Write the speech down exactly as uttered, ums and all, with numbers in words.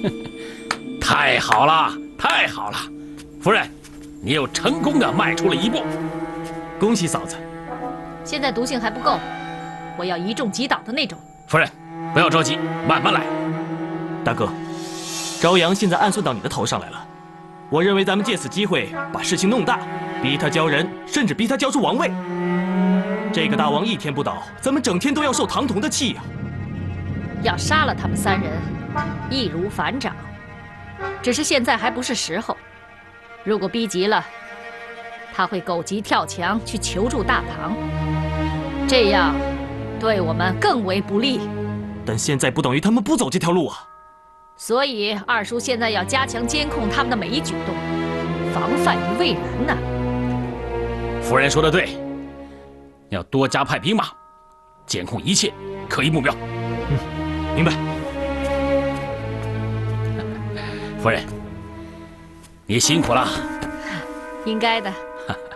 太好了，太好了，夫人，你又成功的迈出了一步， 恭喜嫂子。 现在毒性还不够，我要一中击倒的那种。 夫人，不要着急，慢慢来。 大哥，朝阳现在暗算到你的头上来了，我认为咱们借此机会把事情弄大，逼他交人，甚至逼他交出王位。这个大王一天不倒，咱们整天都要受唐彤的气呀。 要杀了他们三人，易如反掌。只是现在还不是时候。如果逼急了，他会狗急跳墙去求助大唐，这样对我们更为不利。 但现在不等于他们不走这条路啊。 所以二叔现在要加强监控他们的每一举动，防范于未然呢。 夫人说的对，要多加派兵马，监控一切可疑目标。 嗯，明白。 夫人，你辛苦了。 应该的。